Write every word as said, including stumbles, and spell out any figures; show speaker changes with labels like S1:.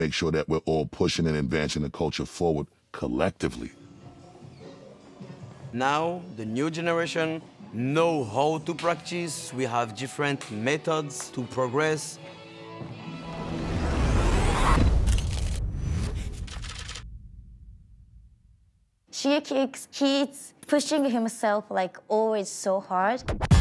S1: make sure that we're all pushing and advancing the culture forward collectively.
S2: Now, the new generation know how to practice. We have different methods to progress.
S3: She keeps, keeps pushing himself like always so hard.